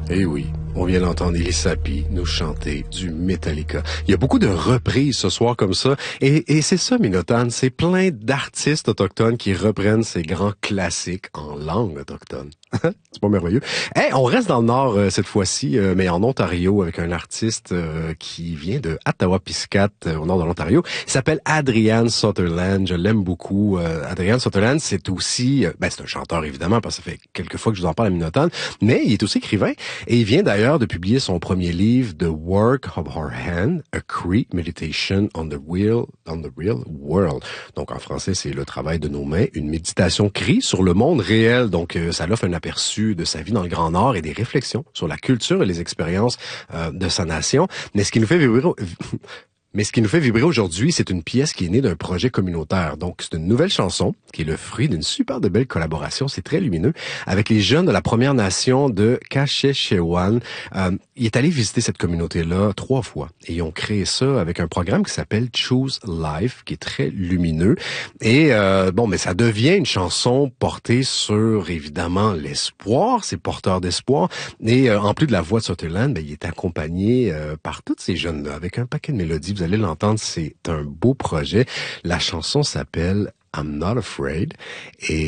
Eh oui, on vient d'entendre Ellie Sapi nous chanter du Metallica. Il y a beaucoup de reprises ce soir comme ça. Et c'est ça, Minotagne, c'est plein d'artistes autochtones qui reprennent ces grands classiques en langue autochtone. C'est pas merveilleux. Hey, on reste dans le Nord cette fois-ci, mais en Ontario, avec un artiste qui vient de Attawapiskat, au nord de l'Ontario. Il s'appelle Adrian Sutherland. Je l'aime beaucoup. Adrian Sutherland, c'est aussi... c'est un chanteur, évidemment, parce que ça fait quelques fois que je vous en parle à Minotagne, mais il est aussi écrivain. Et il vient d'ailleurs de publier son premier livre, The Work of Our Hand, A Cree Meditation on the Real World. Donc, en français, c'est le travail de nos mains, une méditation Cree sur le monde réel. Donc, ça l'offre un aperçu de sa vie dans le Grand Nord et des réflexions sur la culture et les expériences de sa nation. Mais ce qui nous fait vibrer aujourd'hui, c'est une pièce qui est née d'un projet communautaire. Donc, c'est une nouvelle chanson qui est le fruit d'une super de belle collaboration, c'est très lumineux, avec les jeunes de la Première Nation de Kashechewan. Il est allé visiter cette communauté-là 3 fois et ils ont créé ça avec un programme qui s'appelle Choose Life, qui est très lumineux. Et mais ça devient une chanson portée sur, évidemment, l'espoir, c'est porteur d'espoir. Et en plus de la voix de Sutherland, il est accompagné par tous ces jeunes-là, avec un paquet de mélodies. Vous allez l'entendre, c'est un beau projet. La chanson s'appelle I'm Not Afraid et